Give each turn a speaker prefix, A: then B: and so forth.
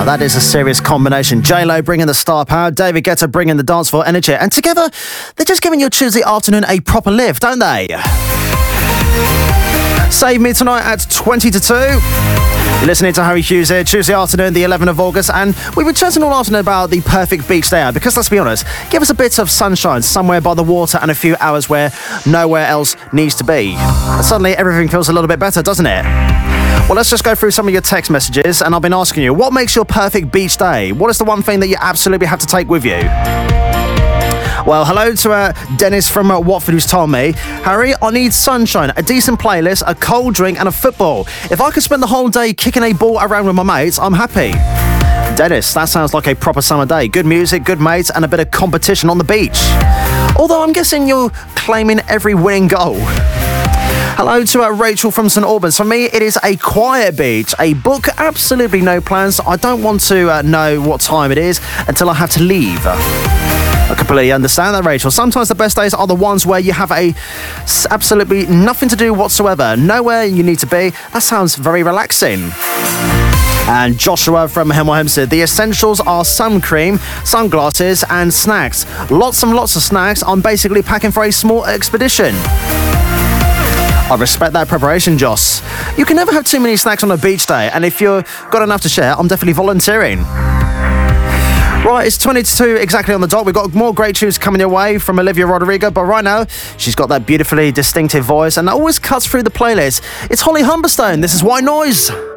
A: Now that is a serious combination. J-Lo bringing the star power, David Guetta bringing the dance floor energy, and together they're just giving your Tuesday afternoon a proper lift, don't they? Save Me tonight at 20 to 2. You're listening to Harry Hughes here, Tuesday afternoon, the 11th of August, and we've been chatting all afternoon about the perfect beach day out, because let's be honest, give us a bit of sunshine somewhere by the water and a few hours where nowhere else needs to be. And suddenly everything feels a little bit better, doesn't it? Well, let's just go through some of your text messages, and I've been asking you, what makes your perfect beach day? What is the one thing that you absolutely have to take with you? Well, hello to Dennis from Watford, who's told me, Harry, I need sunshine, a decent playlist, a cold drink and a football. If I could spend the whole day kicking a ball around with my mates, I'm happy. Dennis, that sounds like a proper summer day. Good music, good mates and a bit of competition on the beach. Although I'm guessing you're claiming every winning goal. Hello to Rachel from St Albans. For me, it is a quiet beach, a book, absolutely no plans. I don't want to know what time it is until I have to leave. I completely understand that, Rachel. Sometimes the best days are the ones where you have absolutely nothing to do whatsoever, nowhere you need to be. That sounds very relaxing. And Joshua from Hemel Hempstead, the essentials are sun cream, sunglasses and snacks. Lots and lots of snacks. I'm basically packing for a small expedition. I respect that preparation, Joss. You can never have too many snacks on a beach day, and if you've got enough to share, I'm definitely volunteering. Right, it's 22 exactly on the dot. We've got more great tunes coming your way from Olivia Rodrigo, but right now, she's got that beautifully distinctive voice and that always cuts through the playlist. It's Holly Humberstone. This is White Noise.